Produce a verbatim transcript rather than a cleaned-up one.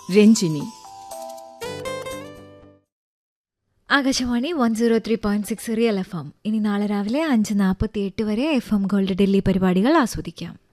Ranjini. Akashvani one zero three point six real F M. ഇനി നാളെ രാവിലെ അഞ്ച് നാൽപ്പത്തി എട്ട് വരെ എഫ് എം ഗോൾഡ് ഡൽഹി പരിപാടികൾ ആസ്വദിക്കാം.